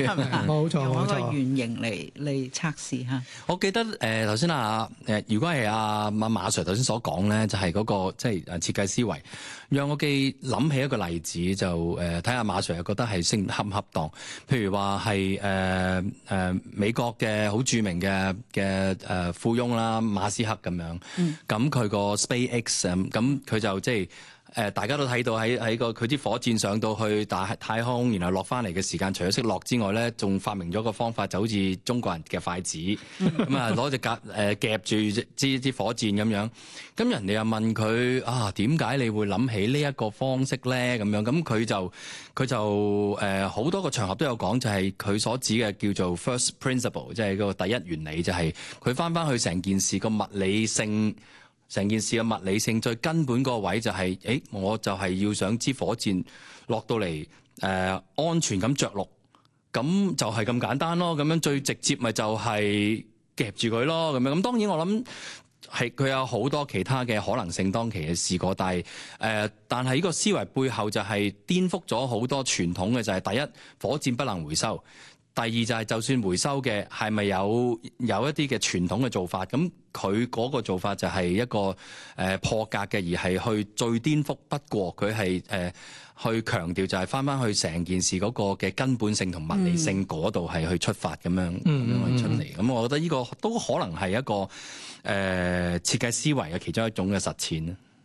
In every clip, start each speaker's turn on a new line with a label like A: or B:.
A: 係咪啊？
B: 冇錯
A: 用一個
B: 冇錯
A: 原型嚟測試嚇。
C: 我記得頭先如果係馬 Sir 頭先所講咧，就係嗰個即係設計思維，讓我諗起一個例子，就睇下馬 Sir 又覺得係恰唔恰當。譬如話係美國嘅好著名嘅富翁啦，馬斯克咁樣，咁佢個 SpaceX 咁佢就即係。大家都睇到喺佢啲火箭上到去太空，然後落翻嚟嘅時間，除咗識落之外咧，仲發明咗個方法，就好似中國人嘅筷子，咁啊攞隻夾住支火箭咁樣。咁人哋又問佢點解你會諗起呢一個方式咧？咁樣咁佢就好多個場合都有講，就係佢所指嘅叫做 first principle， 即係個第一原理，就係佢翻去成件事個物理性。成件事嘅物理性最根本個位就係，我就係要想支火箭落到嚟，安全咁着陸，咁就係咁簡單咯。咁樣最直接咪就係夾住佢咯。咁樣咁當然我諗係佢有好多其他嘅可能性，當期嘅試過，但係呢個思維背後就係顛覆咗好多傳統嘅，就係第一，火箭不能回收。第二就係就算回收嘅係咪有一啲嘅傳統嘅做法，咁佢嗰個做法就係一個破格嘅，而係去最顛覆不過，佢係去強調就係翻去成件事嗰個嘅根本性同物理性嗰度係去出發咁樣出嚟。咁我覺得呢個都可能係一個設計思維嘅其中一種嘅實踐。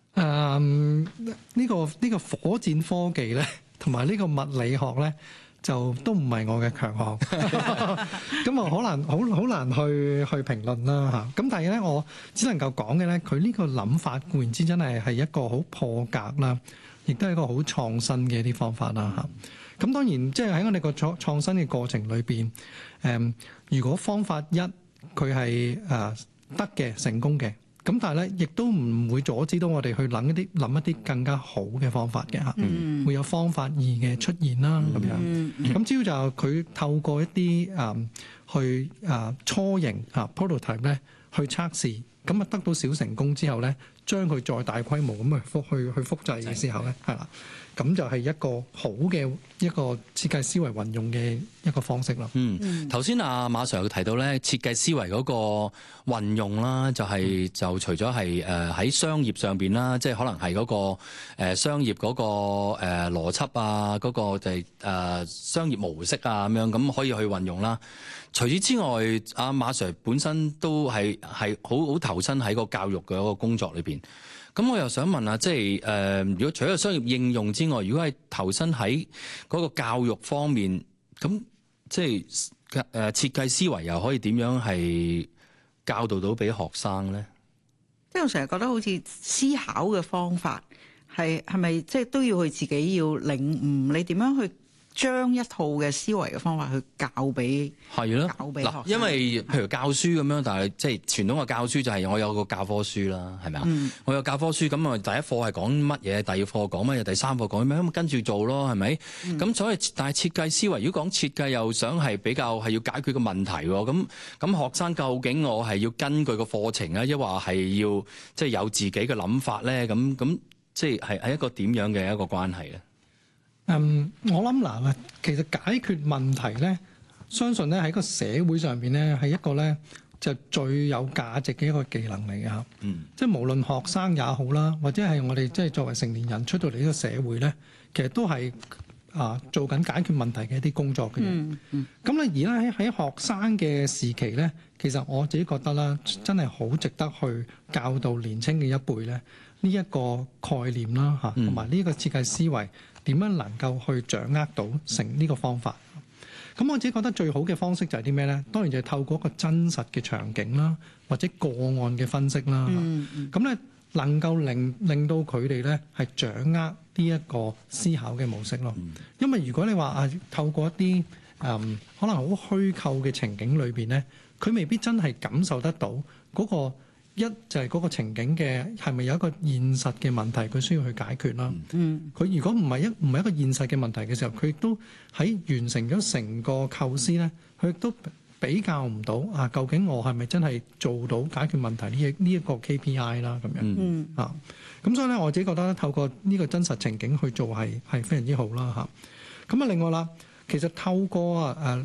B: 呢個火箭科技咧，同埋呢個物理學咧，就都唔係我嘅強項，咁啊好難去評論啦嚇。咁但係咧，我只能夠講嘅咧，佢呢個諗法固然之真係一個好破格啦，亦都係一個好創新嘅一啲方法啦嚇。咁當然即係喺我哋個創新嘅過程裏邊，如果方法一佢係得嘅成功嘅。咁但係咧，亦都唔會阻止到我哋去諗一啲更加好嘅方法嘅嚇，會有方法二嘅出現啦咁樣。咁只要就係佢透過一啲去初型prototype 咧去測試，咁啊得到小成功之後咧，將佢再大規模咁去複製嘅時候咧，係啦，咁就係一個好嘅一個設計思維運用嘅一個方式咯。
C: 頭先馬 Sir 提到咧，設計思維嗰個運用啦，就除咗係喺商業上邊啦，即係可能係嗰個商業嗰個邏輯啊，嗰個就係商業模式啊咁樣，咁可以去運用啦。除此之外，阿馬 Sir 本身都係好投身喺個教育嘅一個工作裏邊。咁我又想問下，即係如果除咗商業應用之外，如果係投身喺嗰個教育方面，咁即係設計思維又可以點樣係教導到俾學生咧？
A: 即係我成日覺得好似思考嘅方法係咪即係都要佢自己要領悟，你點樣去將一套嘅思維嘅方法去教俾學生。
C: 因為譬如教書咁樣，但係即係傳統嘅教書就係我有個教科書啦，係咪啊？我有教科書，咁啊第一課係講乜嘢，第二課講乜嘢，第三課講咩，咁跟住做咯，係咪？咁所以但係設計思維，如果講設計又想係比較係要解決個問題喎，咁學生究竟我係要根據個課程啊，抑或係要即係有自己嘅諗法咧？咁即係一個點樣嘅一個關係咧？
B: 我諗嗱，其實解決問題咧，相信咧喺個社會上邊咧係一個咧就最有價值嘅一個技能嚟嘅嚇。即係無論學生也好啦，或者係我哋即係作為成年人出到嚟呢個社會咧，其實都係做緊解決問題嘅一啲工作嘅。咁咧而咧喺學生嘅時期咧，其實我自己覺得啦，真係好值得去教導年青嘅一輩咧呢一個概念啦嚇，同埋呢個設計思維。點樣能夠去掌握到成呢個方法？咁我自己覺得最好嘅方式就係啲咩咧？當然就係透過一個真實嘅場景啦，或者個案嘅分析啦。咁咧能夠令到佢哋咧係掌握呢一個思考嘅模式咯。因為如果你話透過一啲可能好虛構嘅情景裏邊咧，佢未必真係感受得到嗰個。一就係嗰個情景嘅係咪有一個現實嘅問題，佢需要去解決啦。佢如果唔係一個現實嘅問題嘅時候，佢亦都喺完成咗成個構思咧，佢亦都比較唔到究竟我係咪真係做到解決問題呢一個 KPI 啦咁樣。咁所以咧，我自己覺得透過呢個真實情景去做係非常之好啦嚇。咁另外啦，其實透過